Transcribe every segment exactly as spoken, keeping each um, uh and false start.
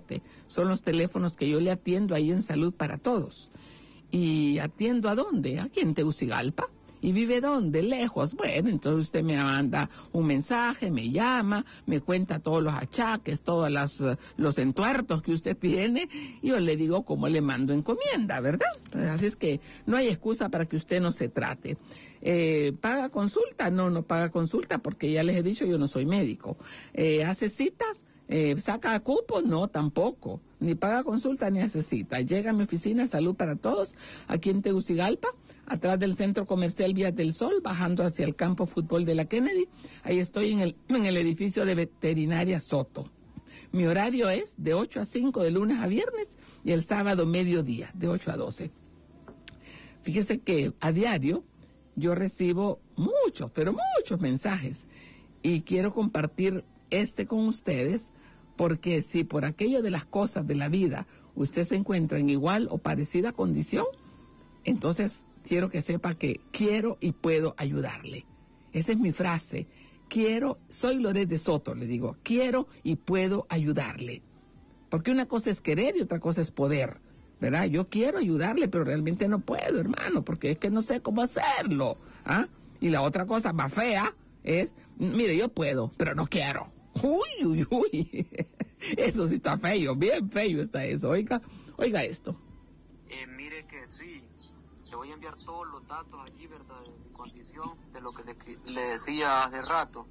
siete. Son los teléfonos que yo le atiendo ahí en Salud para Todos. ¿Y atiendo a dónde? Aquí en Tegucigalpa. ¿Y vive dónde? Lejos. Bueno, entonces usted me manda un mensaje, me llama, me cuenta todos los achaques, todos las, los entuertos que usted tiene, y yo le digo cómo le mando encomienda, ¿verdad? Entonces, así es que no hay excusa para que usted no se trate. Eh, ¿Paga consulta? No, no paga consulta porque ya les he dicho, yo no soy médico. Eh, ¿Hace citas? Eh, ¿Saca cupos? No, tampoco. Ni paga consulta ni hace cita. Llega a mi oficina Salud para Todos, aquí en Tegucigalpa, atrás del Centro Comercial Vías del Sol, bajando hacia el campo fútbol de la Kennedy. Ahí estoy en el, en el edificio de Veterinaria Soto. Mi horario es de ocho a cinco de lunes a viernes y el sábado mediodía, de ocho a doce. Fíjese que a diario yo recibo muchos, pero muchos mensajes y quiero compartir este con ustedes, porque si por aquello de las cosas de la vida usted se encuentra en igual o parecida condición, entonces quiero que sepa que quiero y puedo ayudarle. Esa es mi frase. Quiero, soy Loret de Soto, le digo, quiero y puedo ayudarle. Porque una cosa es querer y otra cosa es poder, ¿verdad? Yo quiero ayudarle, pero realmente no puedo, hermano, porque es que no sé cómo hacerlo, ¿ah? Y la otra cosa más fea es, mire, yo puedo, pero no quiero. Uy, uy, uy. Eso sí está feo, bien feo está eso. Oiga, oiga esto. Eh, mire que sí, le voy a enviar todos los datos allí, ¿verdad? De mi condición, de lo que le, le decía hace rato.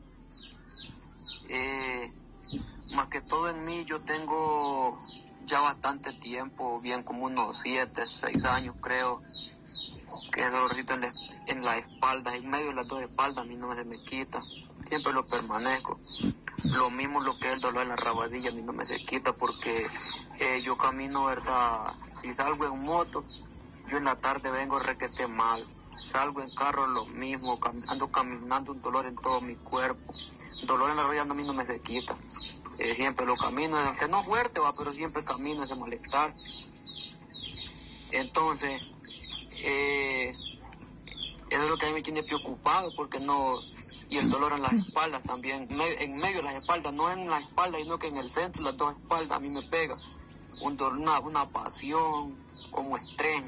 Eh, más que todo en mí, yo tengo ya bastante tiempo, bien como unos siete, seis años creo, que es dolorcito en la, en la espalda, en medio de las dos espaldas, a mí no se me quita, siempre lo permanezco. Lo mismo lo que es el dolor en la rabadilla, a mí no me se quita porque eh, yo camino, ¿verdad? Si salgo en moto, yo en la tarde vengo requete mal. Salgo en carro, lo mismo, cam- ando caminando, un dolor en todo mi cuerpo. Dolor en la rodilla a mí no me se quita. Eh, siempre lo camino, aunque no fuerte, va, pero siempre camino ese malestar. Entonces, eh, eso es lo que a mí me tiene preocupado porque no... Y el dolor en las espaldas también, me, en medio de las espaldas, no en las espaldas, sino que en el centro, las dos espaldas a mí me pega. Un dolor, una, una pasión, como estrés.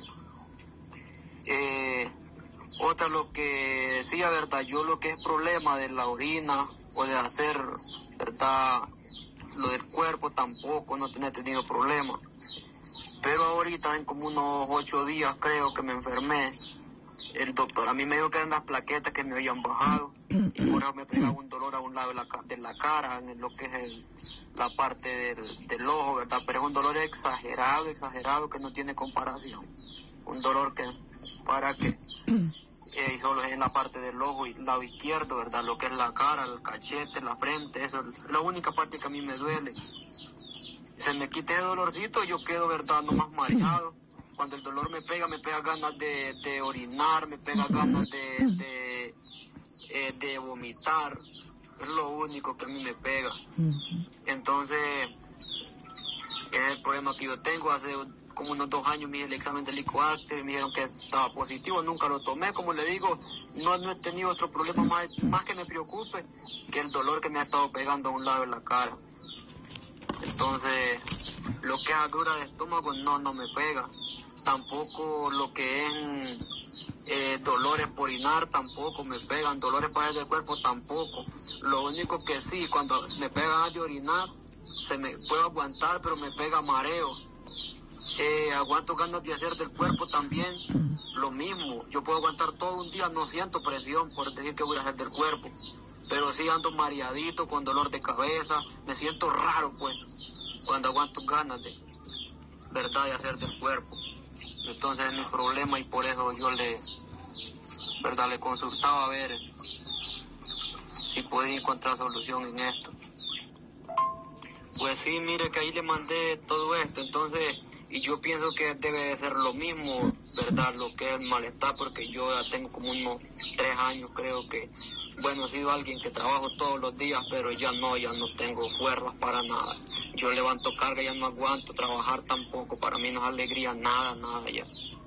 Eh, otra lo que decía, ¿verdad? Yo lo que es problema de la orina o de hacer, ¿verdad? Lo del cuerpo tampoco, no he tenido problema. Pero ahorita en como unos ocho días creo que me enfermé. El doctor a mí me dijo que eran las plaquetas que me habían bajado y por eso me pegaba un dolor a un lado de la, de la cara, en lo que es el, la parte del, del ojo, ¿verdad? Pero es un dolor exagerado, exagerado que no tiene comparación. Un dolor que, para que, eh, solo es en la parte del ojo y lado izquierdo, ¿verdad? Lo que es la cara, el cachete, la frente, eso es la única parte que a mí me duele. Se me quita el dolorcito, yo quedo, ¿verdad? Nomás mareado. Cuando el dolor me pega, me pega ganas de, de orinar, me pega ganas de, de, eh, de vomitar. Es lo único que a mí me pega. Entonces, es el problema que yo tengo. Hace como unos dos años me hice el examen de Helicobacter, me dijeron que estaba positivo, nunca lo tomé. Como le digo, no, no he tenido otro problema más, más que me preocupe que el dolor que me ha estado pegando a un lado de la cara. Entonces, lo que es agruras de estómago no, no me pega. Tampoco lo que es eh, dolores por orinar tampoco me pegan, dolores para el cuerpo tampoco. Lo único que sí, cuando me pegan de orinar, se me puedo aguantar, pero me pega mareo. Eh, aguanto ganas de hacer del cuerpo también, lo mismo. Yo puedo aguantar todo un día, no siento presión por decir que voy a hacer del cuerpo, pero sí ando mareadito, con dolor de cabeza, me siento raro pues, cuando aguanto ganas de, verdad, de hacer del cuerpo. Entonces es mi problema y por eso yo le, verdad, le consultaba a ver si podía encontrar solución en esto. Pues sí, mire que ahí le mandé todo esto, entonces, y yo pienso que debe de ser lo mismo, verdad, lo que es el malestar, porque yo ya tengo como unos tres años, creo que, bueno, he sido alguien que trabajo todos los días, pero ya no, ya no tengo fuerzas para nada. Yo levanto carga, ya no aguanto, trabajar tampoco, para mí no es alegría, nada, nada ya.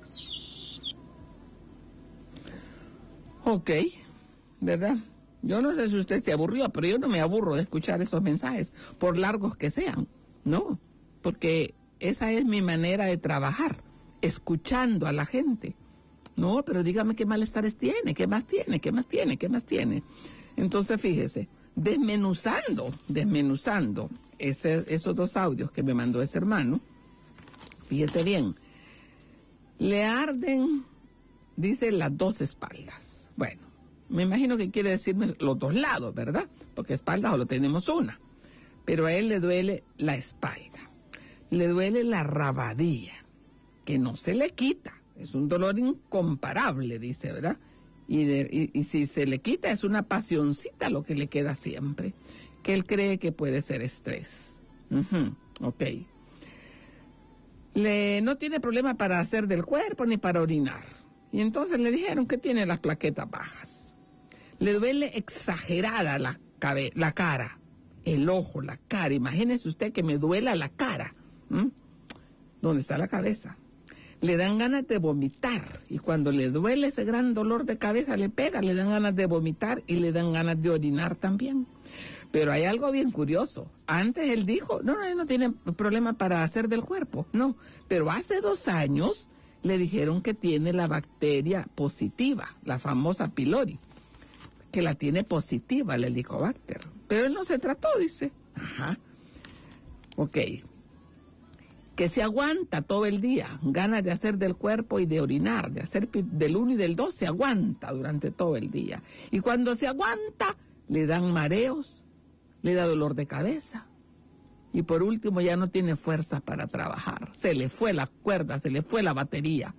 Ok, ¿verdad? Yo no sé si usted se aburrió, pero yo no me aburro de escuchar esos mensajes, por largos que sean, ¿no? porque esa es mi manera de trabajar, escuchando a la gente. No, pero dígame qué malestares tiene, qué más tiene, qué más tiene, qué más tiene. Entonces, fíjese, desmenuzando, desmenuzando ese, esos dos audios que me mandó ese hermano, fíjese bien, le arden, dice, las dos espaldas. Bueno, me imagino que quiere decirme los dos lados, ¿verdad? Porque espalda solo tenemos una. Pero a él le duele la espalda, le duele la rabadilla, que no se le quita. Es un dolor incomparable, dice, ¿verdad? Y, de, y, y si se le quita es una pasioncita lo que le queda siempre, que él cree que puede ser estrés. Uh-huh, ok. Le, no tiene problema para hacer del cuerpo ni para orinar. Y entonces le dijeron que tiene las plaquetas bajas. Le duele exagerada la, cabe, la cara, el ojo, la cara. Imagínese usted que me duela la cara. ¿Mm? ¿Dónde está la cabeza? Le dan ganas de vomitar, y cuando le duele ese gran dolor de cabeza, le pega, le dan ganas de vomitar y le dan ganas de orinar también. Pero hay algo bien curioso. Antes él dijo, no, no, él no tiene problema para hacer del cuerpo, no. Pero hace dos años le dijeron que tiene la bacteria positiva, la famosa pylori, que la tiene positiva, el Helicobacter. Pero él no se trató, dice. Ajá. Ok. Que se aguanta todo el día, ganas de hacer del cuerpo y de orinar, de hacer del uno y del dos, se aguanta durante todo el día. Y cuando se aguanta, le dan mareos, le da dolor de cabeza. Y por último, ya no tiene fuerza para trabajar. Se le fue la cuerda, se le fue la batería.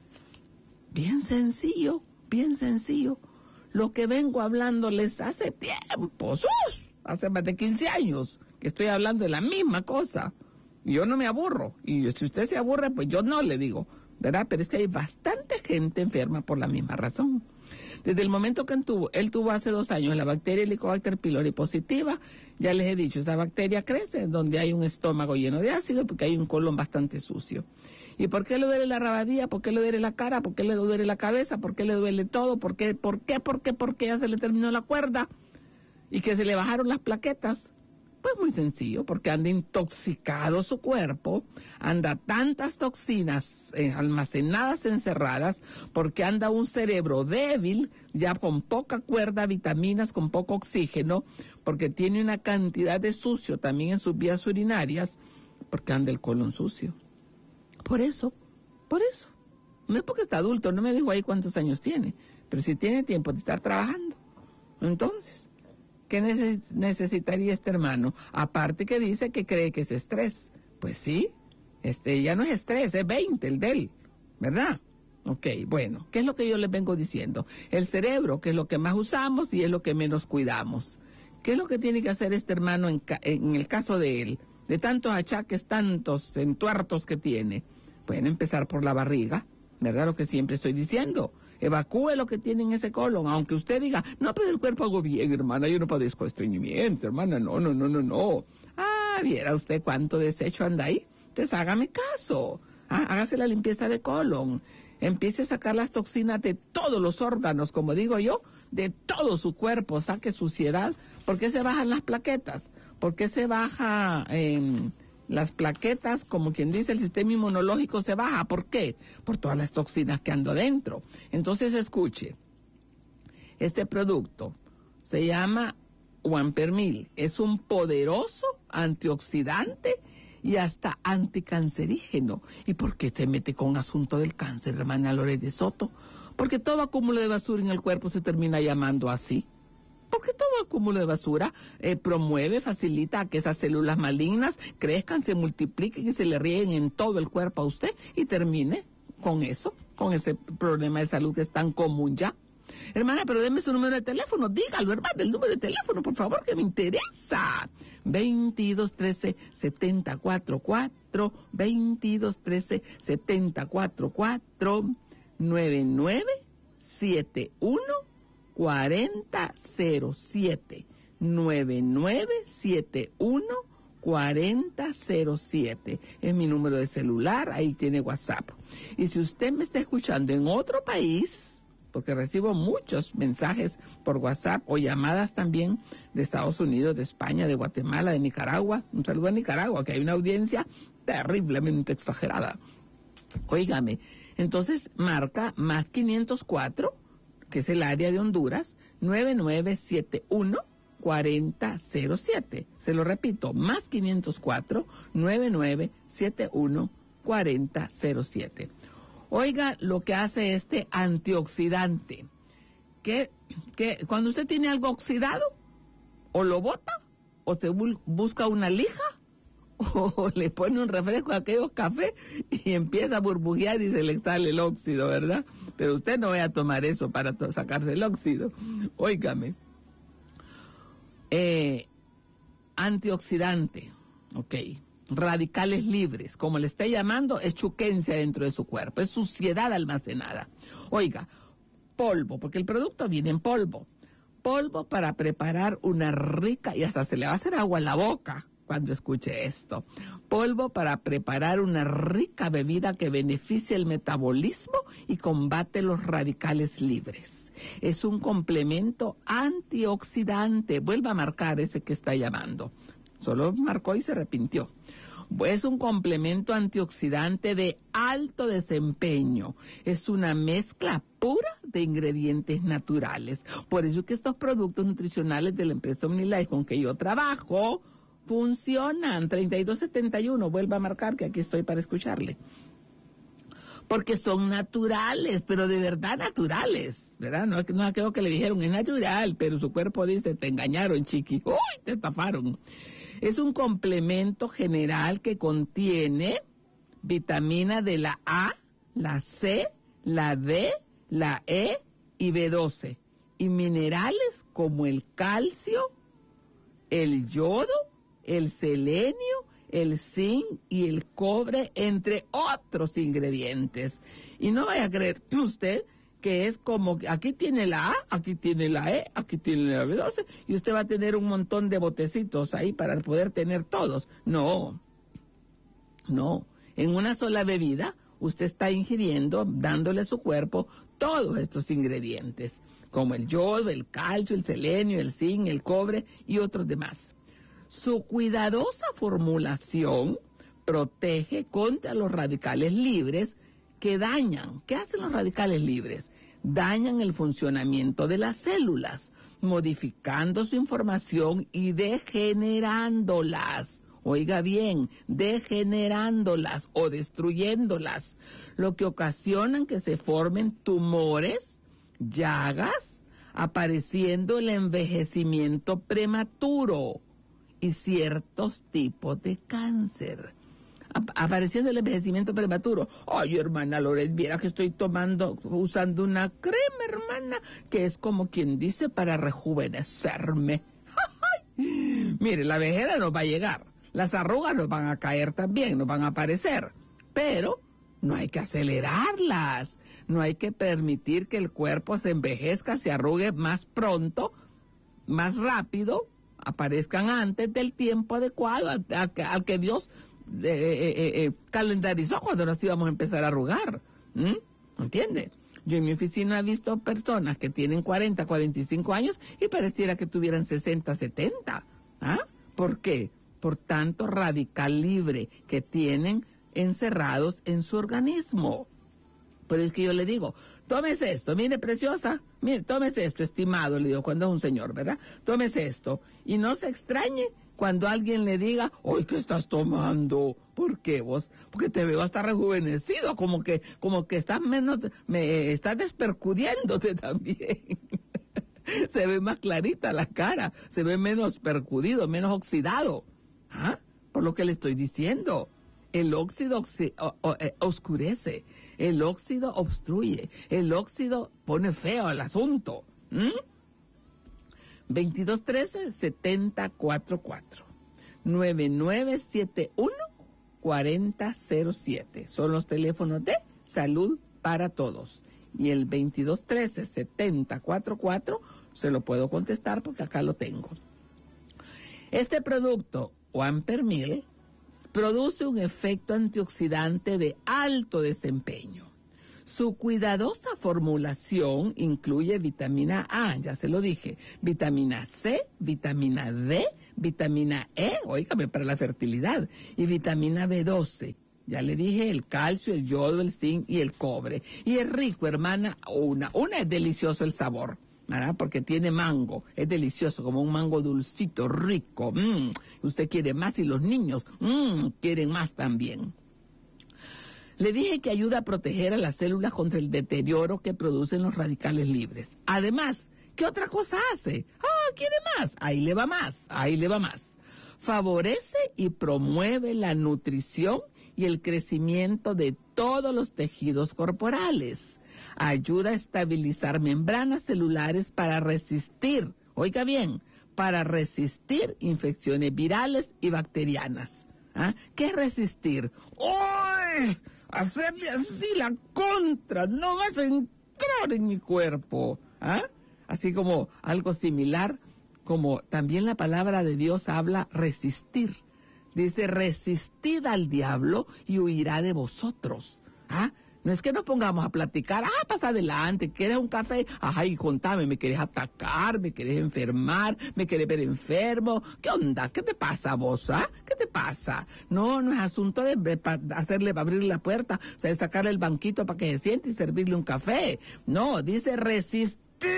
Bien sencillo, bien sencillo. Lo que vengo hablándoles hace tiempo, ¡uf! Hace más de quince años, que estoy hablando de la misma cosa. Yo no me aburro, y si usted se aburre, pues yo no le digo, ¿verdad? Pero es que hay bastante gente enferma por la misma razón. Desde el momento que él tuvo, él tuvo hace dos años la bacteria Helicobacter pylori positiva, ya les he dicho, esa bacteria crece donde hay un estómago lleno de ácido, porque hay un colon bastante sucio. ¿Y por qué le duele la rabadilla? ¿Por qué le duele la cara? ¿Por qué le duele la cabeza? ¿Por qué le duele todo? ¿Por qué? ¿Por qué? ¿Por qué? ¿Por qué ya se le terminó la cuerda? ¿Y que se le bajaron las plaquetas? Pues muy sencillo, porque anda intoxicado su cuerpo, anda tantas toxinas eh, almacenadas, encerradas, porque anda un cerebro débil, ya con poca cuerda, vitaminas, con poco oxígeno, porque tiene una cantidad de sucio también en sus vías urinarias, porque anda el colon sucio. Por eso, por eso. No es porque está adulto, no me dijo ahí cuántos años tiene, pero si tiene tiempo de estar trabajando. Entonces, ¿qué neces- necesitaría este hermano? Aparte que dice que cree que es estrés. Pues sí, este ya no es estrés, es veinte el de él, ¿verdad? Ok, bueno, ¿qué es lo que yo les vengo diciendo? El cerebro, que es lo que más usamos y es lo que menos cuidamos. ¿Qué es lo que tiene que hacer este hermano en, ca- en el caso de él? De tantos achaques, tantos entuertos que tiene. Pueden empezar por la barriga, ¿verdad? Lo que siempre estoy diciendo. Evacúe lo que tiene en ese colon, aunque usted diga, no, pero el cuerpo hago bien, hermana, yo no padezco estreñimiento, hermana, no, no, no, no, no. Ah, viera usted cuánto desecho anda ahí. Entonces hágame caso, ah, hágase la limpieza de colon, empiece a sacar las toxinas de todos los órganos, como digo yo, de todo su cuerpo, saque suciedad. ¿Por qué se bajan las plaquetas? ¿Por qué se baja eh, las plaquetas? Como quien dice, el sistema inmunológico se baja. ¿Por qué? Por todas las toxinas que ando adentro. Entonces, escuche, este producto se llama Guampermil. Es un poderoso antioxidante y hasta anticancerígeno. ¿Y por qué se mete con asunto del cáncer, hermana Lore de Soto? Porque todo acúmulo de basura en el cuerpo se termina llamando así. Porque todo acúmulo de basura eh, promueve, facilita que esas células malignas crezcan, se multipliquen y se le rieguen en todo el cuerpo a usted y termine con eso, con ese problema de salud que es tan común ya. Hermana, pero deme su número de teléfono, dígalo, hermana, el número de teléfono, por favor, que me interesa. veintidós trece setenta y cuatro cuatro, veintidós trece setenta y cuatro cuatro, nueve nueve siete uno cuarenta cero siete, nueve nueve siete uno cuarenta cero siete. Es mi número de celular, ahí tiene WhatsApp. Y si usted me está escuchando en otro país, porque recibo muchos mensajes por WhatsApp o llamadas también de Estados Unidos, de España, de Guatemala, de Nicaragua. Un saludo a Nicaragua, que hay una audiencia terriblemente exagerada. Óigame, entonces marca más quinientos cuatro, que es el área de Honduras, nueve nueve siete uno, cuatro cero cero siete. Se lo repito, más quinientos cuatro, nueve nueve siete uno, cuatro cero cero siete. Oiga lo que hace este antioxidante, que, que cuando usted tiene algo oxidado, o lo bota, o se bu- busca una lija, o le pone un refresco a aquellos cafés y empieza a burbujear y se le sale el óxido, ¿verdad? Pero usted no vaya a tomar eso para to- sacarse el óxido. Óigame. Eh, antioxidante, ok. Radicales libres, como le está llamando, es chuquencia dentro de su cuerpo, es suciedad almacenada. Oiga, polvo, porque el producto viene en polvo. Polvo para preparar una rica, y hasta se le va a hacer agua en la boca cuando escuche esto. Polvo para preparar una rica bebida que beneficia el metabolismo y combate los radicales libres. Es un complemento antioxidante. Vuelva a marcar ese que está llamando. Solo marcó y se arrepintió. Es un complemento antioxidante de alto desempeño. Es una mezcla pura de ingredientes naturales. Por eso es que estos productos nutricionales de la empresa OmniLife con que yo trabajo funcionan. treinta y dos setenta y uno, vuelva a marcar que aquí estoy para escucharle. Porque son naturales, pero de verdad naturales, ¿verdad? No, no creo que le dijeron es natural, pero su cuerpo dice te engañaron, chiqui. ¡Uy! Te estafaron. Es un complemento general que contiene vitamina de la A, la C, la D, la E y B doce. Y minerales como el calcio, el yodo, el selenio, el zinc y el cobre, entre otros ingredientes. Y no vaya a creer usted que es como, aquí tiene la A, aquí tiene la E, aquí tiene la B doce, y usted va a tener un montón de botecitos ahí para poder tener todos. No, no. En una sola bebida, usted está ingiriendo, dándole a su cuerpo todos estos ingredientes, como el yodo, el calcio, el selenio, el zinc, el cobre y otros demás. Su cuidadosa formulación protege contra los radicales libres que dañan. ¿Qué hacen los radicales libres? Dañan el funcionamiento de las células, modificando su información y degenerándolas. Oiga bien, degenerándolas o destruyéndolas, lo que ocasionan que se formen tumores, llagas, apareciendo el envejecimiento prematuro y ciertos tipos de cáncer. Apareciendo el envejecimiento prematuro. Ay, hermana Loret, viera que estoy tomando, usando una crema, hermana, que es como quien dice para rejuvenecerme. Mire, la vejera nos va a llegar, las arrugas nos van a caer también, nos van a aparecer, pero no hay que acelerarlas, no hay que permitir que el cuerpo se envejezca, se arrugue más pronto, más rápido, aparezcan antes del tiempo adecuado al, al, al que Dios eh, eh, eh, calendarizó cuando nos íbamos a empezar a arrugar. ¿Mm? ¿Entiende? Yo en mi oficina he visto personas que tienen cuarenta, cuarenta y cinco años y pareciera que tuvieran sesenta, setenta. ¿Ah? ¿Por qué? Por tanto radical libre que tienen encerrados en su organismo. Pero es que yo le digo, tómese esto, mire preciosa, mire, tómese esto, estimado, le digo, cuando es un señor, ¿verdad? Tómese esto. Y no se extrañe cuando alguien le diga, ¡ay, qué estás tomando! ¿Por qué vos? Porque te veo hasta rejuvenecido, como que, como que estás menos, me estás despercudiéndote también. Se ve más clarita la cara, se ve menos percudido, menos oxidado. ¿Ah? Por lo que le estoy diciendo. El óxido oxi- o, o, eh, oscurece, el óxido obstruye, el óxido pone feo al asunto. ¿Mm? veintidós trece, setenta cuarenta y cuatro. nueve nueve siete uno, cuatro cero cero siete. Son los teléfonos de Salud para Todos. Y el veintidós trece, setenta cuarenta y cuatro se lo puedo contestar porque acá lo tengo. Este producto, One-Per-Mil, produce un efecto antioxidante de alto desempeño. Su cuidadosa formulación incluye vitamina A, ya se lo dije, vitamina C, vitamina D, vitamina E, óigame, para la fertilidad, y vitamina B doce. Ya le dije, el calcio, el yodo, el zinc y el cobre. Y es rico, hermana, una. Una es delicioso el sabor, ¿verdad? Porque tiene mango. Es delicioso, como un mango dulcito, rico. Mm. Usted quiere más y los niños mm, quieren más también. Le dije que ayuda a proteger a las células contra el deterioro que producen los radicales libres. Además, ¿qué otra cosa hace? Ah, ¿quiere más? Ahí le va más, ahí le va más. Favorece y promueve la nutrición y el crecimiento de todos los tejidos corporales. Ayuda a estabilizar membranas celulares para resistir, oiga bien, para resistir infecciones virales y bacterianas. ¿Ah? ¿Qué es resistir? ¡Uy! Hacerle así la contra, no vas a entrar en mi cuerpo. ¿Ah? Así como algo similar, como también la palabra de Dios habla resistir. Dice, resistid al diablo y huirá de vosotros. ¿Ah? No es que nos pongamos a platicar, ah, pasa adelante, ¿quieres un café? Ajá, y contame, ¿me querés atacar? ¿Me querés enfermar? ¿Me querés ver enfermo? ¿Qué onda? ¿Qué te pasa vos, ah? ¿Qué te pasa? No, no es asunto de, de, de hacerle, abrirle la puerta, o sea, de sacarle el banquito para que se siente y servirle un café. No, dice resistir.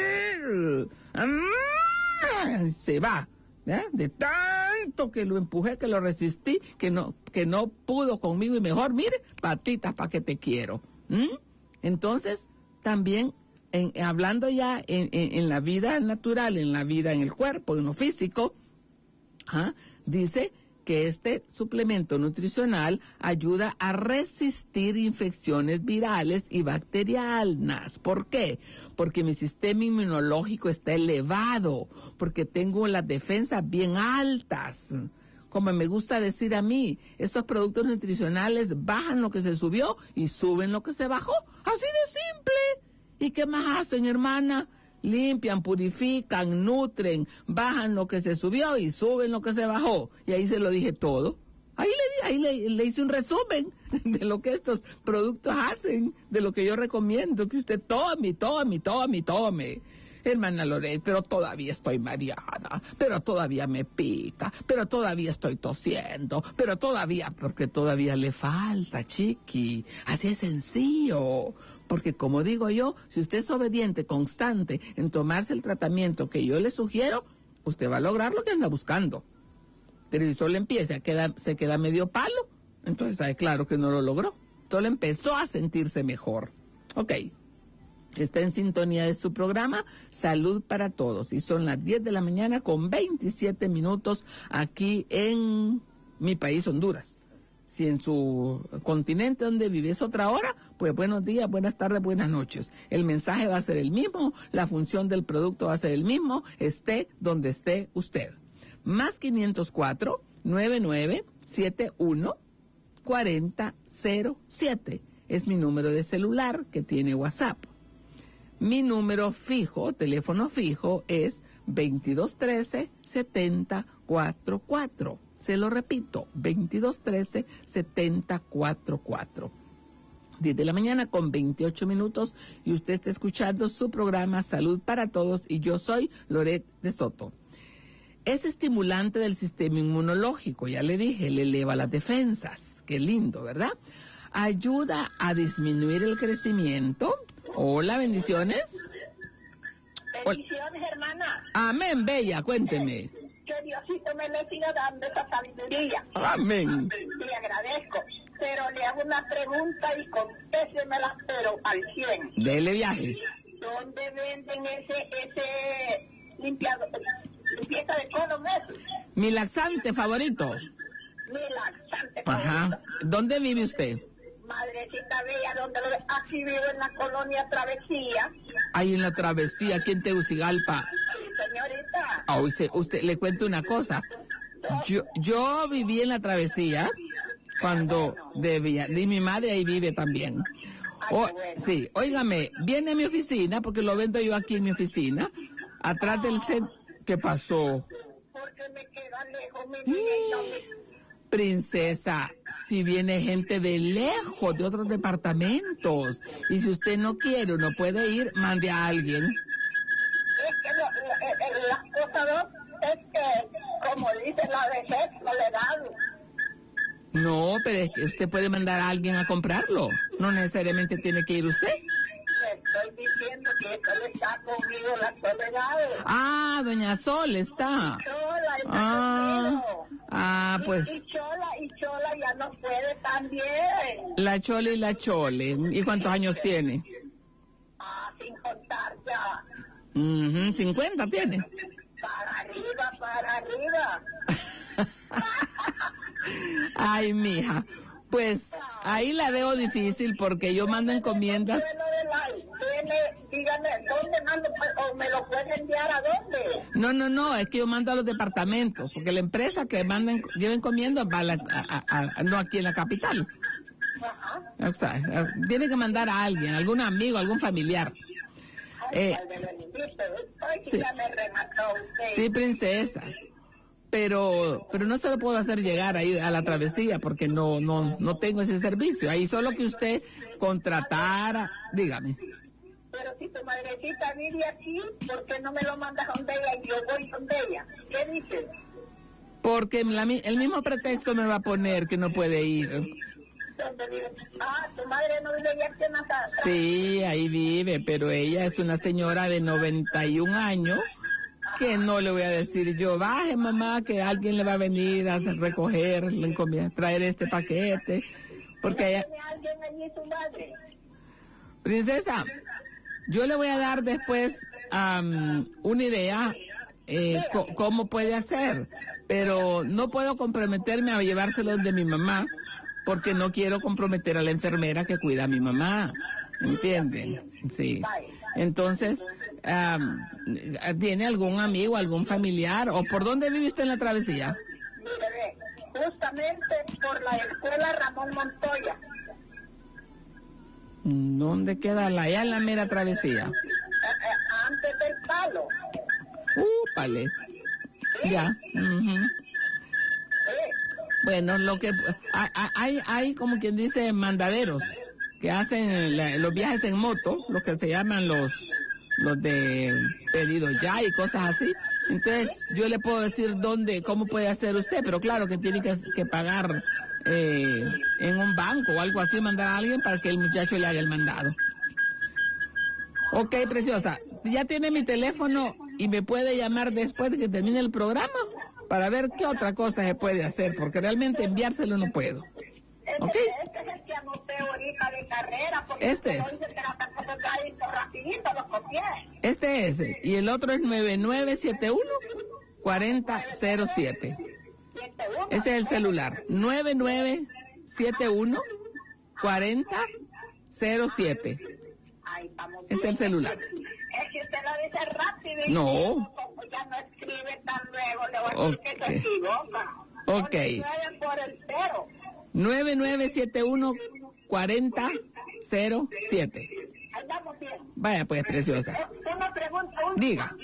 Se va. ¿Eh? De tanto que lo empujé, que lo resistí, que no, que no pudo conmigo y mejor, mire, patitas para que te quiero. ¿Mm? Entonces, también, en, hablando ya en, en, en la vida natural, en la vida en el cuerpo, en lo físico, ¿ah? Dice que este suplemento nutricional ayuda a resistir infecciones virales y bacterianas. ¿Por qué? Porque mi sistema inmunológico está elevado, porque tengo las defensas bien altas. Como me gusta decir a mí, estos productos nutricionales bajan lo que se subió y suben lo que se bajó. Así de simple. ¿Y qué más hacen, hermana? Limpian, purifican, nutren, bajan lo que se subió y suben lo que se bajó. Y ahí se lo dije todo. Ahí le, ahí le, le hice un resumen de lo que estos productos hacen, de lo que yo recomiendo que usted tome, tome, tome, tome. Hermana Loret, pero todavía estoy mareada, pero todavía me pica, pero todavía estoy tosiendo, pero todavía, porque todavía le falta, chiqui. Así es sencillo. Porque como digo yo, si usted es obediente, constante en tomarse el tratamiento que yo le sugiero, usted va a lograr lo que anda buscando. Pero si solo empieza, queda, se queda medio palo, entonces sabe claro que no lo logró. Solo empezó a sentirse mejor. Ok, está en sintonía de su programa Salud para Todos. Y son las diez de la mañana con veintisiete minutos aquí en mi país, Honduras. Si en su continente donde vive es otra hora, pues buenos días, buenas tardes, buenas noches. El mensaje va a ser el mismo, la función del producto va a ser el mismo, esté donde esté usted. Más quinientos cuatro, noventa y nueve, setenta y uno, cuarenta cero siete es mi número de celular que tiene WhatsApp. Mi número fijo, teléfono fijo, es veintidós trece, setenta cuarenta y cuatro. Se lo repito, veintidós trece, setenta cuarenta y cuatro. diez de la mañana con veintiocho minutos y usted está escuchando su programa Salud para Todos y yo soy Loret de Soto. Es estimulante del sistema inmunológico, ya le dije, le eleva las defensas. Qué lindo, ¿verdad? Ayuda a disminuir el crecimiento. Hola, bendiciones. Bendiciones, hermana. Amén, bella, cuénteme. Que Diosito me le siga dando esa sabiduría. Amén. Le agradezco. Pero le hago una pregunta y contésemela, pero al cien. Dele viaje. ¿Dónde venden ese, ese limpiador, limpieza de colon eso? Mi laxante favorito. Mi laxante Ajá. favorito. ¿Dónde vive usted? Madrecita bella, donde lo ve. Aquí vivo en la colonia Travesía. Ahí en la Travesía, aquí en Tegucigalpa. Sí, señorita. Ah, usted, usted, le cuento una cosa. Yo, yo viví en la Travesía cuando debía, y mi madre ahí vive también. O, sí, óigame, viene a mi oficina, porque lo vendo yo aquí en mi oficina, atrás del centro. ¿Qué pasó? Porque me queda lejos, mi niña. Princesa, si viene gente de lejos, de otros departamentos, y si usted no quiere o no puede ir, mande a alguien. Es que lo, lo, lo, las cosas dos es que, como dice la vejez, no le dan. No, pero es que usted puede mandar a alguien a comprarlo. No necesariamente tiene que ir usted. Le estoy diciendo que eso está conmigo la soledad. Ah, doña Sol está. Chola, está Ah, conmigo. ah, pues Y, y Chola, y Chola ya no puede también. la Chole y la Chole. ¿Y cuántos años tiene? Ah, sin contar ya. Ujú, cincuenta tiene. Para arriba, para arriba. Ay, mija. Pues ahí la veo difícil porque yo mando encomiendas. Dígame, ¿dónde mando? ¿O me lo puede enviar a dónde? No, no, no, es que yo mando a los departamentos, porque la empresa que manda, lleva encomiendas va a la, a, a, a, no aquí en la capital. Ajá. O sea, eh, tiene que mandar a alguien, algún amigo, algún familiar. Eh, sí. Ya me remató usted. Sí, princesa. Pero, pero no se lo puedo hacer llegar ahí a la travesía porque no, no, no tengo ese servicio. Ahí solo que usted contratara, dígame. Pero si tu madrecita vive aquí, ¿por qué no me lo mandas donde ella y yo voy donde ella? ¿Qué dices? Porque la, el mismo pretexto me va a poner que no puede ir. ¿Dónde vive? Ah, tu madre no vive aquí en la casa. Sí, ahí vive, pero ella es una señora de noventa y un años que no le voy a decir yo, baje mamá, que alguien le va a venir a recoger, le encomienda, traer este paquete, porque ella... ¿Tiene alguien allí su madre? Princesa, yo le voy a dar después um, una idea eh, co cómo puede hacer, pero no puedo comprometerme a llevárselo de mi mamá porque no quiero comprometer a la enfermera que cuida a mi mamá, ¿entienden? Sí. Entonces, um, ¿tiene algún amigo, algún familiar o por dónde vive usted en la travesía? Mire, justamente por la escuela Ramón Montoya. ¿Dónde queda la, allá en la mera travesía? Eh, eh, antes del palo. ¡Úpale! ¿Sí? Ya. Uh-huh. Sí. Bueno, lo que hay, hay como quien dice mandaderos que hacen la, los viajes en moto, los que se llaman los los de pedido ya y cosas así. Entonces yo le puedo decir dónde, cómo puede hacer usted, pero claro que tiene que, que pagar eh, en un banco o algo así, mandar a alguien para que el muchacho le haga el mandado. Ok, preciosa, ya tiene mi teléfono y me puede llamar después de que termine el programa para ver qué otra cosa se puede hacer, porque realmente enviárselo no puedo. ¿Ok? Este, este es el que anoté ahorita de carrera, porque este es. Dice que era tan cosa que rapidito lo copié. Este es, y el otro es nueve nueve siete uno, cuatro cero cero siete. Ese es el celular, nueve nueve siete uno, cuatro cero cero siete. Es el celular. Es que usted lo dice rápido y no. Como ya no escribe tan luego, le voy a decir okay. Que se equivoca. Ok. Por el cero. nueve nueve siete uno, cuatro cero cero siete. Ahí vamos bien. Vaya pues, preciosa. Una pregunta. Una. Diga.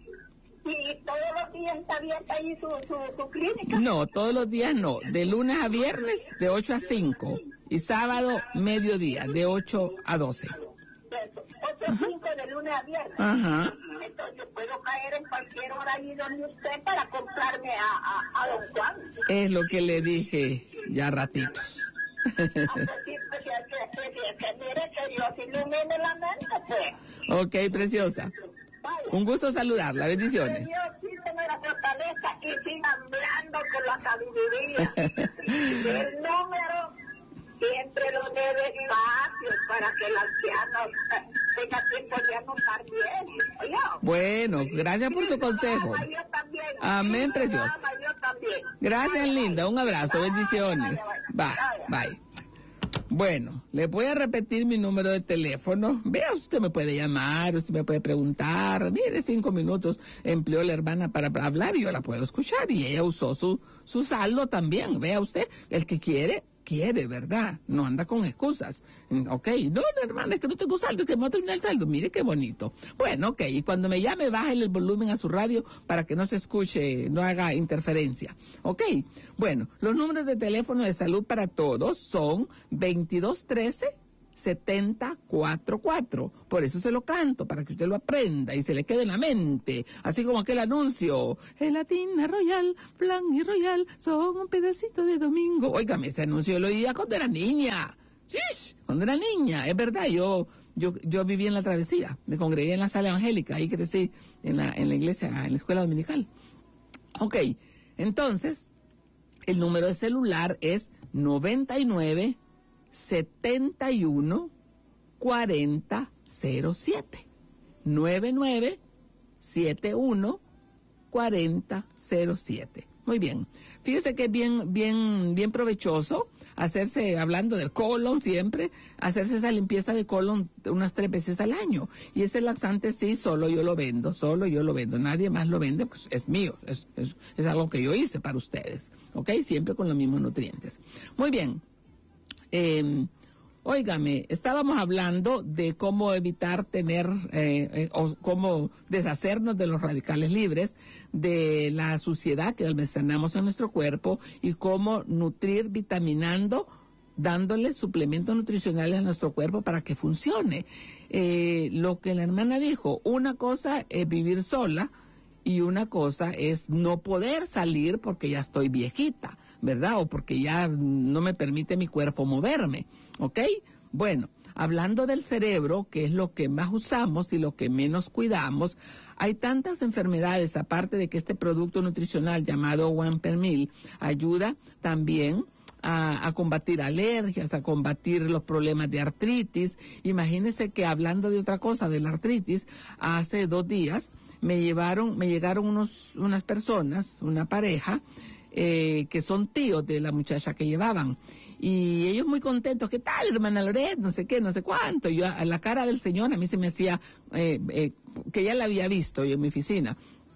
¿Y todos los días está abierta ahí su, su, su clínica? No, todos los días no. De lunes a viernes, de ocho a cinco. Y sábado, mediodía, de ocho a doce. ocho a cinco de lunes a viernes. Ajá. Entonces yo puedo caer en cualquier hora allí donde usted para comprarme a, a, a don Juan. Es lo que le dije ya ratitos. Ah, pues sí, pues que, que, que, que mire que Dios ilumine la mente, pues. Ok, preciosa. Vaya. Un gusto saludarla, bendiciones. Que Dios quíteme la fortaleza y siga hablando con la sabiduría. El número siempre lo dé despacio para que el anciano tenga tiempo de anotar bien. ¿Oye? Bueno, gracias por su consejo. Yo también. Amén, preciosa. Yo también. Gracias, linda. Un abrazo, bendiciones. Bye, bye. Bueno, le voy a repetir mi número de teléfono. Vea, usted me puede llamar, usted me puede preguntar. Mire, cinco minutos empleó la hermana para, para hablar y yo la puedo escuchar. Y ella usó su, su saldo también. Vea usted, el que quiere, quiere, ¿verdad? No anda con excusas. Ok, no, hermana, es que no tengo saldo, es que me voy a terminar el saldo. Mire qué bonito. Bueno, ok, y cuando me llame, bájale el volumen a su radio para que no se escuche, no haga interferencia. Ok, bueno, los números de teléfono de salud para todos son veintidós trece setenta cuarenta y cuatro. Por eso se lo canto, para que usted lo aprenda y se le quede en la mente. Así como aquel anuncio, Gelatina Royal, Flan y Royal son un pedacito de domingo. Óigame, ese anuncio yo lo oía cuando era niña. ¡Shish! Cuando era niña, es verdad, yo yo yo viví en la Travesía, me congregué en la sala evangélica, ahí crecí en la, en la iglesia, en la escuela dominical. Ok, entonces, el número de celular es noventa y nueve setenta y uno cuarenta cero siete. noventa y nueve setenta y uno cuarenta cero siete. Muy bien. Fíjese que es bien, bien, bien provechoso hacerse, hablando del colon siempre, hacerse esa limpieza de colon unas tres veces al año. Y ese laxante sí, solo yo lo vendo, solo yo lo vendo. Nadie más lo vende, pues es mío, es, es, es algo que yo hice para ustedes. ¿Ok? Siempre con los mismos nutrientes. Muy bien. Eh, óigame, estábamos hablando de cómo evitar tener, eh, eh, o cómo deshacernos de los radicales libres, de la suciedad que almacenamos en nuestro cuerpo y cómo nutrir vitaminando, dándole suplementos nutricionales a nuestro cuerpo para que funcione. Eh, lo que la hermana dijo, una cosa es vivir sola y una cosa es no poder salir porque ya estoy viejita, ¿verdad? O porque ya no me permite mi cuerpo moverme, ¿ok? Bueno, hablando del cerebro, que es lo que más usamos y lo que menos cuidamos, hay tantas enfermedades, aparte de que este producto nutricional llamado One Per Meal ayuda también a, a combatir alergias, a combatir los problemas de artritis. Imagínense que hablando de otra cosa, de la artritis, hace dos días me llevaron, me llegaron unos, unas personas, una pareja, Eh, que son tíos de la muchacha que llevaban. Y ellos muy contentos, ¿qué tal, hermana Loret? No sé qué, no sé cuánto. Yo, a la cara del señor, a mí se me hacía, eh, eh, que ya la había visto yo en mi oficina.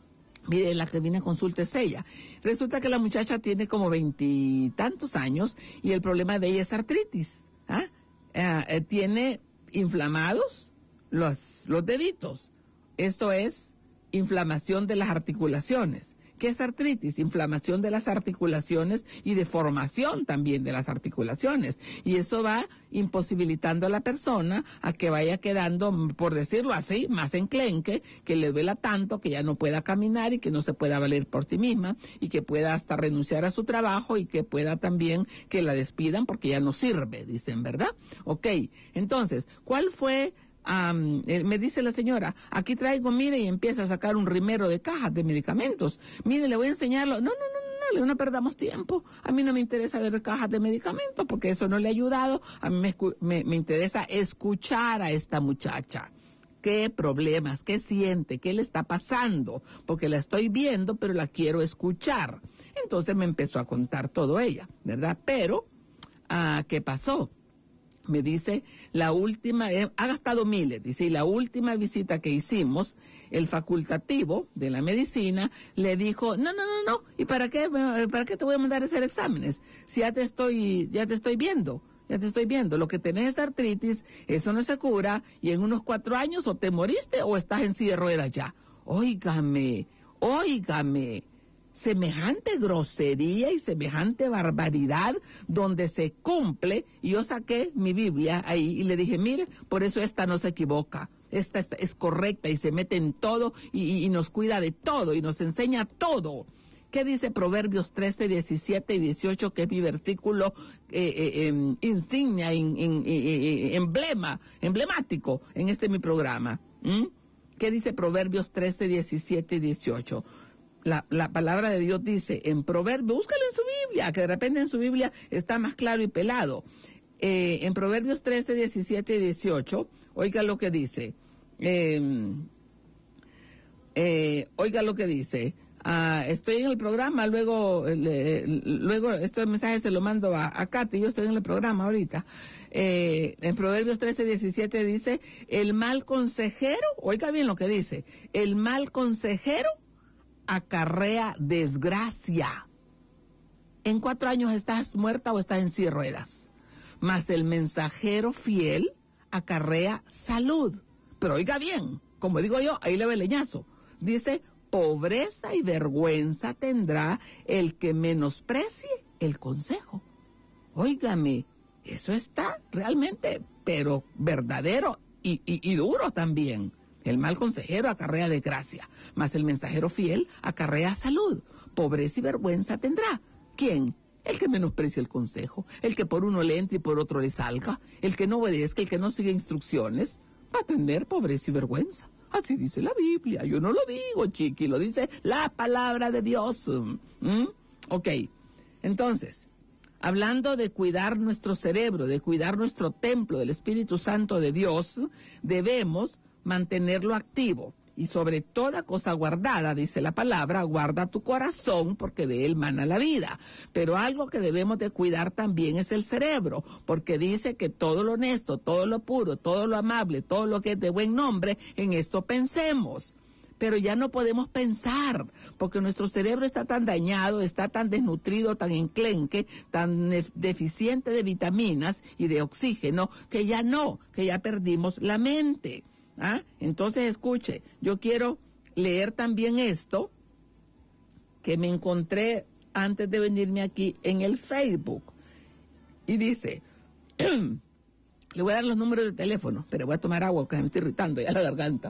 Mire, la que viene a consulta es ella. Resulta que la muchacha tiene como veintitantos años y el problema de ella es artritis. ¿Ah? Eh, eh, tiene inflamados los, los deditos. Esto es inflamación de las articulaciones. ¿Qué es artritis? Inflamación de las articulaciones y deformación también de las articulaciones. Y eso va imposibilitando a la persona a que vaya quedando, por decirlo así, más enclenque, que le duela tanto que ya no pueda caminar y que no se pueda valer por sí misma y que pueda hasta renunciar a su trabajo y que pueda también que la despidan porque ya no sirve, dicen, ¿verdad? Ok, entonces, ¿cuál fue? Um, eh, me dice la señora, aquí traigo, mire, y empieza a sacar un rimero de cajas de medicamentos. Mire, le voy a enseñarlo. No, no, no, no, no, no perdamos tiempo. A mí no me interesa ver cajas de medicamentos porque eso no le ha ayudado. A mí me, me, me interesa escuchar a esta muchacha. ¿Qué problemas? ¿Qué siente? ¿Qué le está pasando? Porque la estoy viendo, pero la quiero escuchar. Entonces me empezó a contar todo ella, ¿verdad? Pero, ah, ¿qué pasó? Me dice, la última, eh, ha gastado miles, dice, y la última visita que hicimos, el facultativo de la medicina le dijo, no, no, no, no, ¿y para qué, para qué te voy a mandar a hacer exámenes? Si ya te estoy, ya te estoy viendo, ya te estoy viendo, lo que tenés es artritis, eso no se cura, y en unos cuatro años o te moriste o estás en silla de ruedas ya. Óigame, óigame. Semejante grosería y semejante barbaridad donde se cumple, y yo saqué mi Biblia ahí y le dije, mire, por eso esta no se equivoca, esta, esta es correcta y se mete en todo y, y nos cuida de todo y nos enseña todo. ¿Qué dice Proverbios trece, diecisiete y dieciocho, que es mi versículo eh, eh, eh, insignia, in, in, eh, emblema, emblemático en este mi programa? ¿Mm? ¿Qué dice Proverbios trece, diecisiete y dieciocho? La, la palabra de Dios dice en Proverbios, búscalo en su Biblia, que de repente en su Biblia está más claro y pelado. Eh, en Proverbios trece, diecisiete y dieciocho, oiga lo que dice. Eh, eh, oiga lo que dice. Ah, estoy en el programa, luego, le, luego este mensaje se lo mando a, a Katy, yo estoy en el programa ahorita. Eh, en Proverbios trece, diecisiete dice, el mal consejero, oiga bien lo que dice, el mal consejero acarrea desgracia. en cuatro años estás muerta o estás en silla de ruedas. Mas el mensajero fiel acarrea salud. Pero oiga bien, como digo yo, ahí le ve el leñazo. Dice, pobreza y vergüenza tendrá el que menosprecie el consejo. Óigame, eso está realmente, pero verdadero y, y, y duro también. El mal consejero acarrea desgracia, mas el mensajero fiel acarrea salud. Pobreza y vergüenza tendrá. ¿Quién? El que menosprecia el consejo, el que por uno le entre y por otro le salga, el que no obedezca, el que no sigue instrucciones, va a tener pobreza y vergüenza. Así dice la Biblia, yo no lo digo, chiqui, lo dice la palabra de Dios. ¿Mm? Ok, entonces, hablando de cuidar nuestro cerebro, de cuidar nuestro templo del Espíritu Santo de Dios, debemos mantenerlo activo. Y sobre toda cosa guardada, dice la palabra, guarda tu corazón porque de él mana la vida. Pero algo que debemos de cuidar también es el cerebro, porque dice que todo lo honesto, todo lo puro, todo lo amable, todo lo que es de buen nombre, en esto pensemos. Pero ya no podemos pensar, porque nuestro cerebro está tan dañado, está tan desnutrido, tan enclenque, tan deficiente de vitaminas y de oxígeno, que ya no, que ya perdimos la mente. ¿Ah? Entonces, escuche, yo quiero leer también esto que me encontré antes de venirme aquí en el Facebook. Y dice, le voy a dar los números de teléfono, pero voy a tomar agua porque me estoy irritando ya la garganta.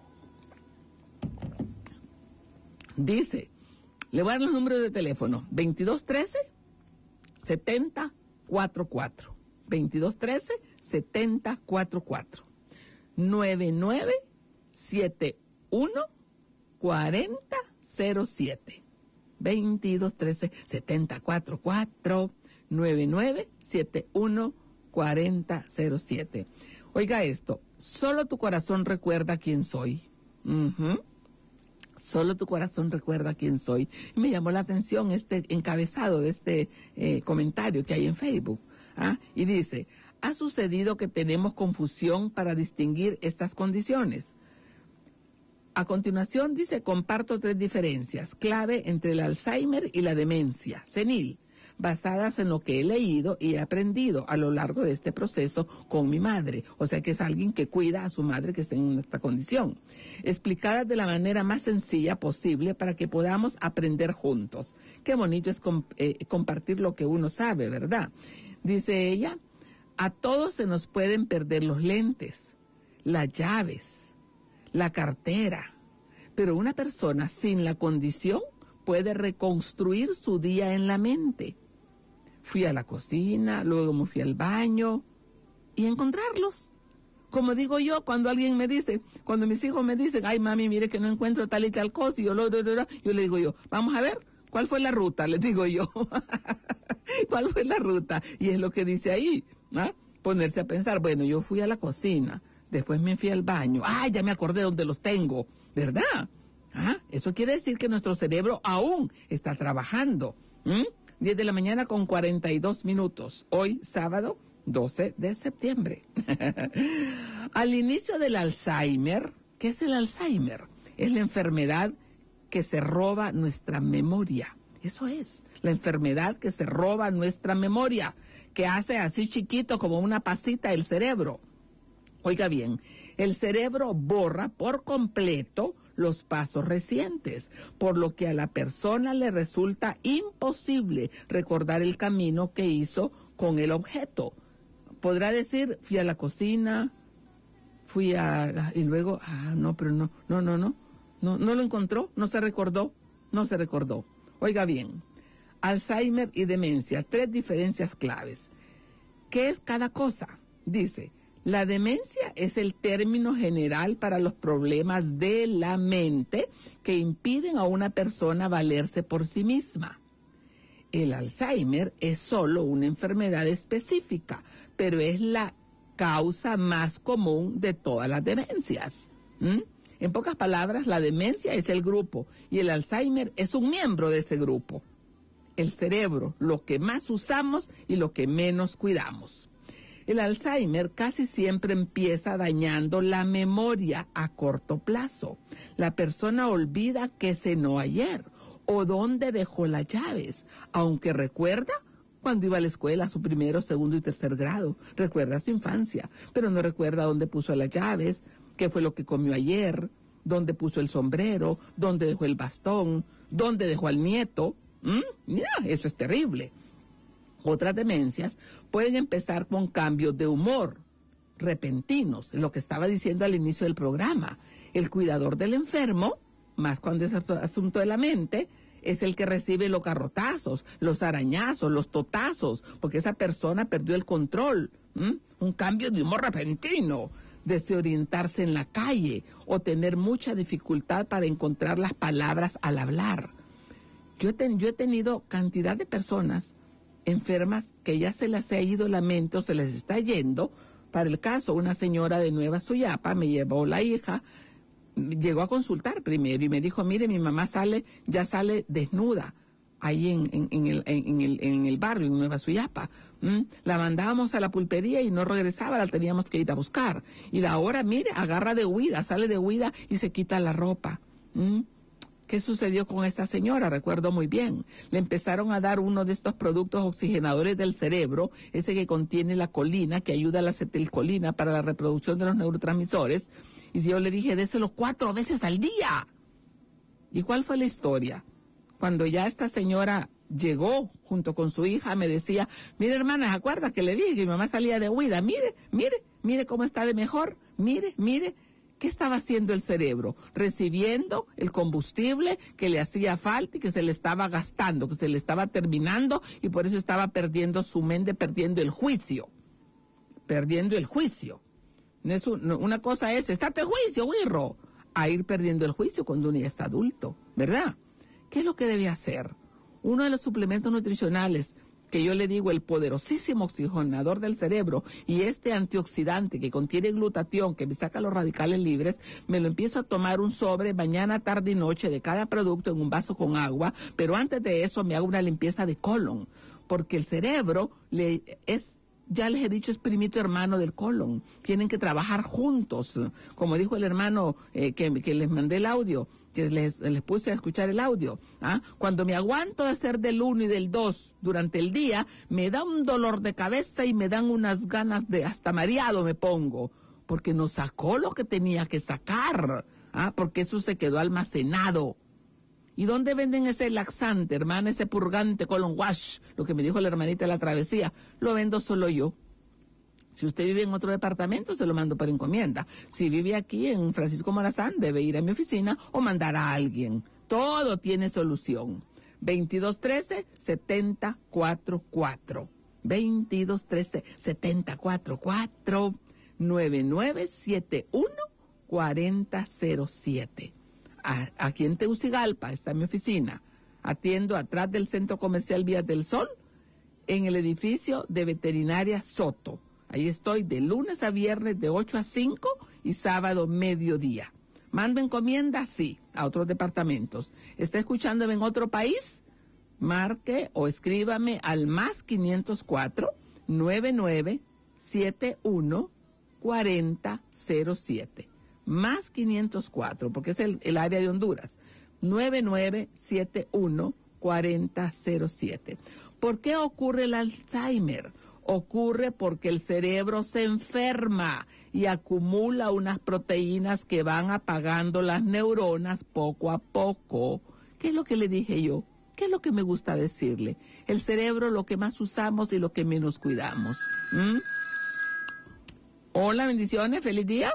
Dice, le voy a dar los números de teléfono, veintidós trece, setenta cuarenta y cuatro. veintidós trece, setenta cuarenta y cuatro. nueve nueve siete uno cuatro cero siete. veintidós trece, setenta cuarenta y cuatro. nueve nueve siete uno cuatro cero siete. Oiga esto, solo tu corazón recuerda quién soy. Uh-huh. Solo tu corazón recuerda quién soy. Me llamó la atención este encabezado de este eh, comentario que hay en Facebook. ¿Ah? Y dice, ha sucedido que tenemos confusión para distinguir estas condiciones. A continuación dice, comparto tres diferencias clave entre el Alzheimer y la demencia senil, basadas en lo que he leído y he aprendido a lo largo de este proceso con mi madre. O sea que es alguien que cuida a su madre que está en esta condición. Explicadas de la manera más sencilla posible para que podamos aprender juntos. Qué bonito es comp- eh, compartir lo que uno sabe, ¿verdad? Dice ella, a todos se nos pueden perder los lentes, las llaves, la cartera, pero una persona sin la condición puede reconstruir su día en la mente. Fui a la cocina, luego me fui al baño y encontrarlos. Como digo yo, cuando alguien me dice, cuando mis hijos me dicen, ay mami, mire que no encuentro tal y tal cosa, y yo, lo, lo, lo, yo le digo yo, vamos a ver, ¿cuál fue la ruta? Les digo yo, ¿cuál fue la ruta? Y es lo que dice ahí, ¿ah? Ponerse a pensar, bueno, yo fui a la cocina, después me fui al baño, ay, ya me acordé dónde los tengo, ¿verdad? ¿Ah? Eso quiere decir que nuestro cerebro aún está trabajando. ¿Mm? diez de la mañana con cuarenta y dos minutos, hoy sábado doce de septiembre. Al inicio del Alzheimer, ¿qué es el Alzheimer? Es la enfermedad que se roba nuestra memoria. Eso es, la enfermedad que se roba nuestra memoria, que hace así chiquito como una pasita el cerebro. Oiga bien, el cerebro borra por completo los pasos recientes, por lo que a la persona le resulta imposible recordar el camino que hizo con el objeto. Podrá decir, fui a la cocina, fui a... y luego, ah, no, pero no, no, no, no, no, no lo encontró, no se recordó, no se recordó. Oiga bien, Alzheimer y demencia, tres diferencias claves. ¿Qué es cada cosa? Dice, la demencia es el término general para los problemas de la mente que impiden a una persona valerse por sí misma. El Alzheimer es solo una enfermedad específica, pero es la causa más común de todas las demencias. ¿Mm? En pocas palabras, la demencia es el grupo y el Alzheimer es un miembro de ese grupo. El cerebro, lo que más usamos y lo que menos cuidamos. El Alzheimer casi siempre empieza dañando la memoria a corto plazo. La persona olvida qué cenó ayer o dónde dejó las llaves, aunque recuerda cuando iba a la escuela, su primero, segundo y tercer grado. Recuerda su infancia, pero no recuerda dónde puso las llaves, qué fue lo que comió ayer, dónde puso el sombrero, dónde dejó el bastón, dónde dejó al nieto. ¿Mm? Mira, eso es terrible. Otras demencias pueden empezar con cambios de humor repentinos, lo que estaba diciendo al inicio del programa. El cuidador del enfermo, más cuando es asunto de la mente, es el que recibe los garrotazos, los arañazos, los totazos, porque esa persona perdió el control. ¿Mm? Un cambio de humor repentino, desorientarse en la calle o tener mucha dificultad para encontrar las palabras al hablar. Yo he, ten, yo he tenido cantidad de personas enfermas que ya se les ha ido la mente o se les está yendo. Para el caso, una señora de Nueva Suyapa me llevó la hija, llegó a consultar primero y me dijo, mire, mi mamá sale, ya sale desnuda ahí en, en, en, el, en, el, en el barrio, en Nueva Suyapa. ¿Mm? La mandábamos a la pulpería y no regresaba, la teníamos que ir a buscar. Y la hora, mire, agarra de huida, sale de huida y se quita la ropa. ¿Mm? ¿Qué sucedió con esta señora? Recuerdo muy bien. Le empezaron a dar uno de estos productos oxigenadores del cerebro, ese que contiene la colina, que ayuda a la acetilcolina para la reproducción de los neurotransmisores. Y yo le dije, déselo cuatro veces al día. ¿Y cuál fue la historia? Cuando ya esta señora llegó junto con su hija, me decía, mire hermana, ¿se acuerda que le dije que mi mamá salía de huida? Mire, mire, mire cómo está de mejor. Mire, mire. ¿Qué estaba haciendo el cerebro? Recibiendo el combustible que le hacía falta y que se le estaba gastando, que se le estaba terminando y por eso estaba perdiendo su mente, perdiendo el juicio. Perdiendo el juicio. No es un, no, una cosa es, estate juicio, güirro, a ir perdiendo el juicio cuando uno ya está adulto, ¿verdad? ¿Qué es lo que debe hacer? Uno de los suplementos nutricionales que yo le digo, el poderosísimo oxigenador del cerebro y este antioxidante que contiene glutatión, que me saca los radicales libres, me lo empiezo a tomar un sobre mañana, tarde y noche de cada producto en un vaso con agua, pero antes de eso me hago una limpieza de colon, porque el cerebro le es, ya les he dicho, es primito hermano del colon. Tienen que trabajar juntos. Como dijo el hermano eh, que, que les mandé el audio, que les, les puse a escuchar el audio. ¿Ah? Cuando me aguanto de hacer del uno y del dos durante el día, me da un dolor de cabeza y me dan unas ganas de, hasta mareado me pongo, porque no sacó lo que tenía que sacar. ¿Ah? Porque eso se quedó almacenado. ¿Y dónde venden ese laxante, hermana, ese purgante colon wash? Lo que me dijo la hermanita de la travesía, lo vendo solo yo. Si usted vive en otro departamento, se lo mando por encomienda. Si vive aquí en Francisco Morazán, debe ir a mi oficina o mandar a alguien. Todo tiene solución. veintidós trece, setenta cuarenta y cuatro. veintidós trece, setenta cuarenta y cuatro. nueve nueve siete uno, cuatro cero cero siete. Aquí en Tegucigalpa está mi oficina. Atiendo atrás del Centro Comercial Vías del Sol, en el edificio de Veterinaria Soto. Ahí estoy de lunes a viernes de ocho a cinco y sábado mediodía. ¿Mando encomienda? Sí, a otros departamentos. ¿Está escuchándome en otro país? Marque o escríbame al más quinientos cuatro, noventa y nueve, setenta y uno, cuarenta cero siete. Más quinientos cuatro, porque es el, el área de Honduras. noventa y nueve, setenta y uno, cuarenta cero siete. ¿Por qué ocurre el Alzheimer? Ocurre porque el cerebro se enferma y acumula unas proteínas que van apagando las neuronas poco a poco. ¿Qué es lo que le dije yo? ¿Qué es lo que me gusta decirle? El cerebro, lo que más usamos y lo que menos cuidamos. ¿Mm? Hola, bendiciones, feliz día.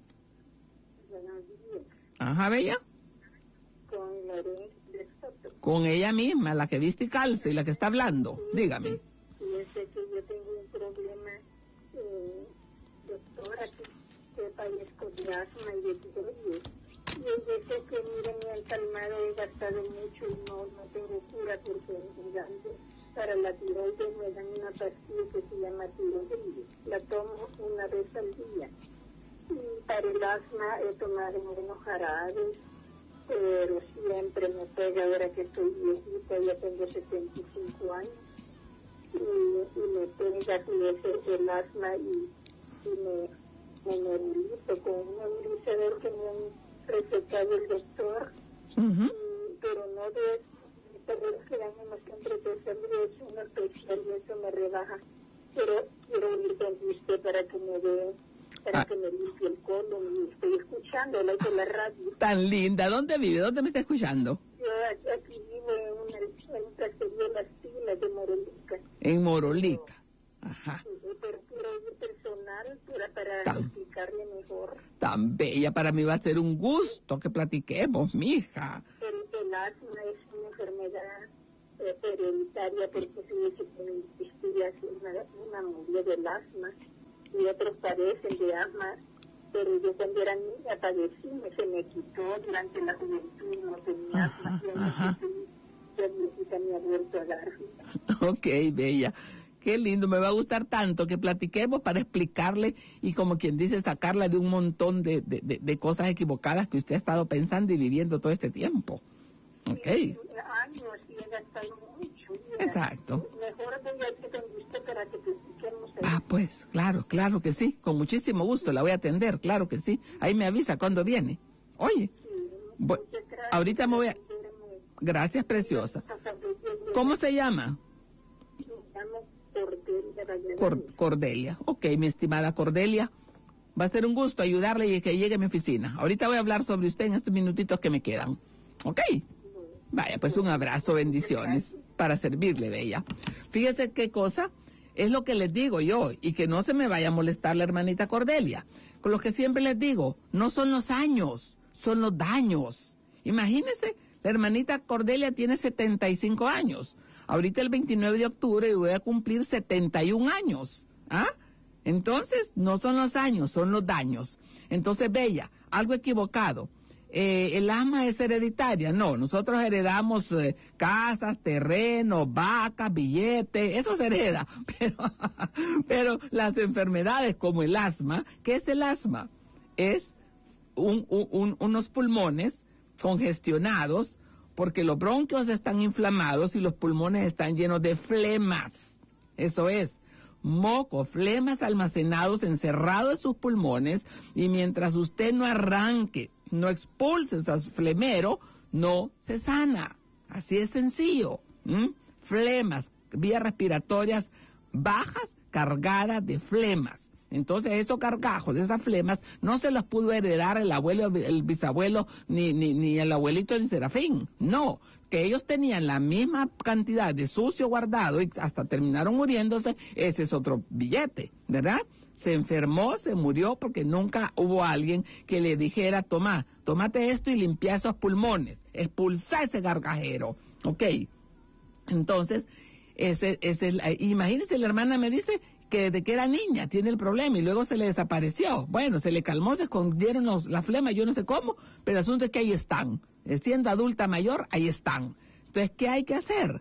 Buenos días. Ajá, bella. Con Lorenz de Soto. Con ella misma, la que viste y calza y la que está hablando. Dígame. Fíjese que yo tengo un problema, eh, doctora, que, que padezco de asma y de tiroides. Y es veces que, mire, me han calmado, he gastado mucho y no, no tengo cura porque mira, para la tiroides me dan una pastilla que se llama tiroides. La tomo una vez al día. Y para el asma he tomado unos jarabes, pero siempre me pega ahora que estoy viejita, ya tengo setenta y cinco años. Y, y me pega ese, el asma y, y me, me nebulizo con un nebulizador que me han recetado el doctor, Uh-huh. y, pero no de pero es que ánimo siempre de salud es uno especial y eso me rebaja. Pero quiero ir donde usted para que me dé, para Ah. que me limpie el colon y estoy escuchándola de la radio. Tan linda. ¿Dónde vive? ¿Dónde me está escuchando? Yo aquí vivo en una, en un caserío Las Pilas de Morolica. En Morolica. Ajá. Pero quiero ir personal para, para Tan. explicarle mejor. Tan bella. Para mí va a ser un gusto que platiquemos, mija. El, el asma es una enfermedad eh, hereditaria porque se dice que en mi historia es una, una murió del asma y otros padecen de asma, pero yo cuando era niña padecí, me, se me quitó durante la juventud, no tenía Ajá, asma, y ajá. ya viejita me ha vuelto a dar. Ok, bella. Qué lindo, me va a gustar tanto que platiquemos para explicarle y como quien dice sacarla de un montón de, de, de, de cosas equivocadas que usted ha estado pensando y viviendo todo este tiempo. Ok. Sí, años y he gastado mucho. y era- Exacto. Mejor voy a ir donde usted para que platiquemos. ahí. Ah, pues, claro, claro que sí. Con muchísimo gusto la voy a atender, claro que sí. Ahí me avisa cuando viene. Oye, Sí, voy- muchas gracias ahorita me voy a... por atenderme. Gracias, preciosa. ¿Cómo? ¿Cómo se llama? Me llamo Cordelia Valladolid. Cor- Cordelia. Ok, mi estimada Cordelia. Va a ser un gusto ayudarle y que llegue a mi oficina. Ahorita voy a hablar sobre usted en estos minutitos que me quedan. ¿Ok? Vaya, pues un abrazo, bendiciones para servirle, bella. Fíjese qué cosa es lo que les digo yo y que no se me vaya a molestar la hermanita Cordelia. Con lo que siempre les digo, no son los años, son los daños. Imagínense, la hermanita Cordelia tiene setenta y cinco años. Ahorita el veintinueve de octubre voy a cumplir setenta y un años. ¿Ah? Entonces, no son los años, son los daños. Entonces, bella, algo equivocado. Eh, el asma es hereditaria. No, nosotros heredamos eh, casas, terrenos, vacas, billetes, eso se hereda. Pero, pero las enfermedades como el asma, ¿qué es el asma? Es un, un, un, unos pulmones congestionados porque los bronquios están inflamados y los pulmones están llenos de flemas. Eso es. Moco, flemas almacenados, encerrados en sus pulmones, y mientras usted no arranque, no expulse esas flemero, no se sana. Así es sencillo. ¿Mm? Flemas, vías respiratorias bajas, cargadas de flemas. Entonces esos cargajos, esas flemas, no se los pudo heredar el abuelo, el bisabuelo, ni, ni, ni el abuelito ni Serafín. No, que ellos tenían la misma cantidad de sucio guardado y hasta terminaron muriéndose, ese es otro billete, ¿verdad? Se enfermó, se murió porque nunca hubo alguien que le dijera, toma, tómate esto y limpia esos pulmones, expulsa ese gargajero, ¿ok? Entonces, ese, ese, imagínense, la hermana me dice que desde que era niña tiene el problema y luego se le desapareció. Bueno, se le calmó, se escondieron los, la flema, yo no sé cómo, pero el asunto es que ahí están. Siendo adulta mayor, ahí están. Entonces, ¿qué hay que hacer?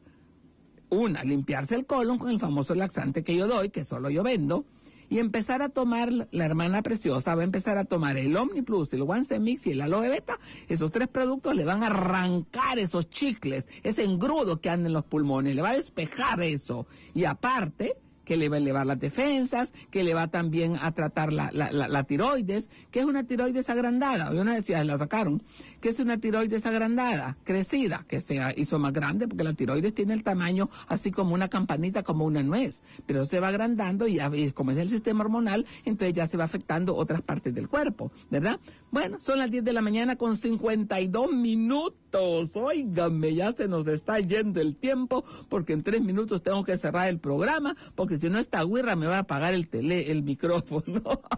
Una, limpiarse el colon con el famoso laxante que yo doy, que solo yo vendo, y empezar a tomar, la hermana preciosa va a empezar a tomar el Omniplus, el One Mix y el Aloe Beta. Esos tres productos le van a arrancar esos chicles, ese engrudo que anda en los pulmones, le va a despejar eso. Y aparte, que le va a elevar las defensas, que le va también a tratar la, la, la, la tiroides, que es una tiroides agrandada. Yo no decía, la sacaron, que es una tiroides agrandada, crecida, que se hizo más grande, porque la tiroides tiene el tamaño así como una campanita, como una nuez, pero se va agrandando y, ya, y como es el sistema hormonal, entonces ya se va afectando otras partes del cuerpo, ¿verdad? Bueno, son las diez de la mañana con cincuenta y dos minutos. Óigame, ya se nos está yendo el tiempo, porque en tres minutos tengo que cerrar el programa, porque si no esta güirra me va a apagar el tele, el micrófono.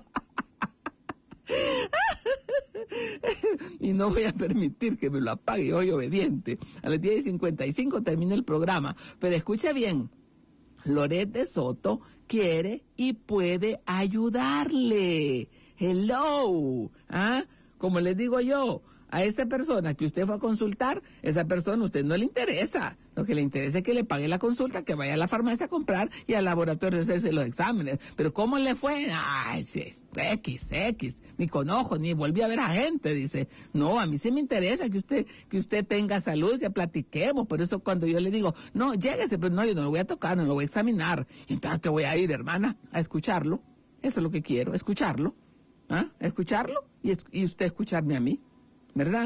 Y no voy a permitir que me lo apague hoy, obediente. A las diez y cincuenta y cinco termina el programa. Pero escucha bien, Loret de Soto quiere y puede ayudarle. Hello. ¿Ah? Como les digo yo, a esa persona que usted fue a consultar, esa persona a usted no le interesa. Lo que le interesa es que le pague la consulta, que vaya a la farmacia a comprar y al laboratorio a hacerse los exámenes. Pero ¿cómo le fue? Ay, sí, X, X, ni con ojos, ni volví a ver a gente, dice. No, a mí sí me interesa que usted, que usted tenga salud, que platiquemos. Por eso cuando yo le digo, no, lléguese, pero no, yo no lo voy a tocar, no lo voy a examinar. Entonces, ¿qué voy a ir, hermana? A escucharlo. Eso es lo que quiero, escucharlo. ¿Ah? Escucharlo y, es, y usted escucharme a mí. ¿Verdad?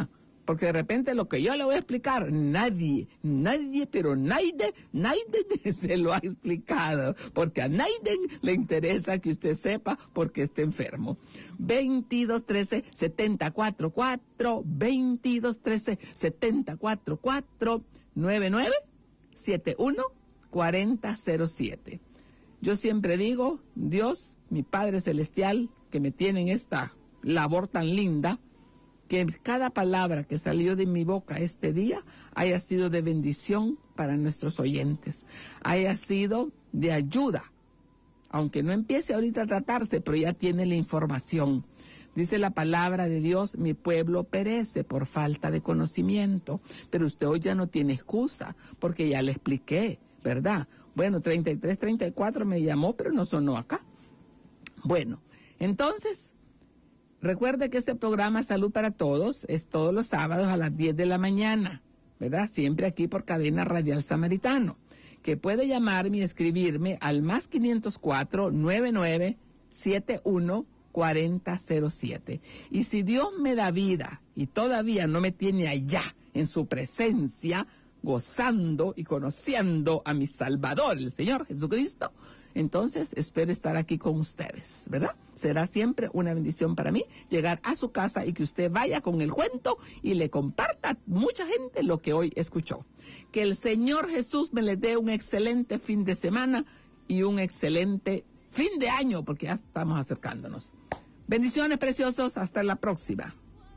Porque de repente lo que yo le voy a explicar, nadie, nadie, pero nadie, nadie se lo ha explicado. Porque a nadie le interesa que usted sepa porque está enfermo. veintidós trece setenta y cuatro cuatro, veintidós trece setenta y cuatro cuatro, noventa y nueve setenta y uno cuarenta cero siete. Yo siempre digo, Dios, mi Padre Celestial, que me tiene en esta labor tan linda, que cada palabra que salió de mi boca este día haya sido de bendición para nuestros oyentes, haya sido de ayuda, aunque no empiece ahorita a tratarse, pero ya tiene la información. Dice la palabra de Dios, mi pueblo perece por falta de conocimiento, pero usted hoy ya no tiene excusa, porque ya le expliqué, ¿verdad? Bueno, treinta y tres treinta y cuatro me llamó, pero no sonó acá. Bueno, entonces, recuerde que este programa Salud para Todos es todos los sábados a las diez de la mañana, ¿verdad? Siempre aquí por Cadena Radial Samaritano, que puede llamarme y escribirme al más quinientos cuatro, noventa y nueve setenta y uno cuarenta cero siete. Y si Dios me da vida y todavía no me tiene allá en su presencia, gozando y conociendo a mi Salvador, el Señor Jesucristo, entonces espero estar aquí con ustedes, ¿verdad? Será siempre una bendición para mí llegar a su casa y que usted vaya con el cuento y le comparta a mucha gente lo que hoy escuchó. Que el Señor Jesús me le dé un excelente fin de semana y un excelente fin de año, porque ya estamos acercándonos. Bendiciones, preciosos, hasta la próxima.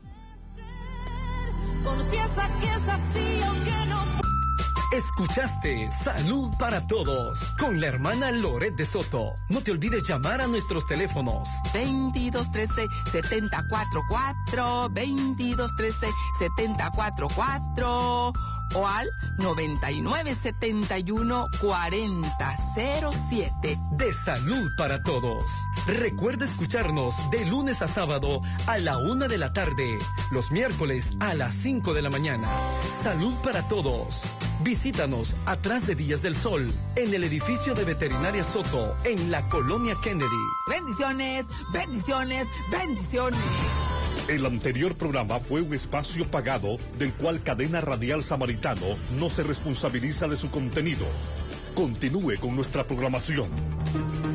Confiesa que es así, aunque no. Escuchaste Salud para Todos con la hermana Loret de Soto. No te olvides llamar a nuestros teléfonos veintidós trece setenta y cuatro cuatro, veintidós trece setenta y cuatro cuatro o al noventa y nueve setenta y uno cuarenta cero siete. de Salud para Todos. Recuerda escucharnos de lunes a sábado a la una de la tarde, los miércoles a las cinco de la mañana. Salud para Todos. Visítanos atrás de Villas del Sol, en el edificio de Veterinaria Soto, en la Colonia Kennedy. Bendiciones, bendiciones, bendiciones. El anterior programa fue un espacio pagado del cual Cadena Radial Samaritano no se responsabiliza de su contenido. Continúe con nuestra programación.